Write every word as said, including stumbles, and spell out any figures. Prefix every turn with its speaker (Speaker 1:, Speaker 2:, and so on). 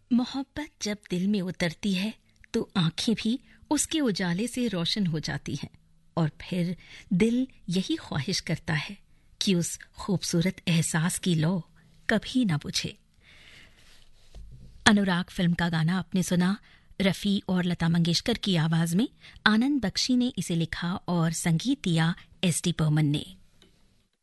Speaker 1: मोहब्बत जब दिल में उतरती है तो आंखें भी उसके उजाले से रोशन हो जाती हैं और फिर दिल यही ख्वाहिश करता है कि उस खूबसूरत एहसास की लौ कभी ना बुझे। अनुराग फिल्म का गाना आपने सुना। रफ़ी और लता मंगेशकर की आवाज में आनंद बख्शी ने इसे लिखा और संगीत दिया एस डी बर्मन ने।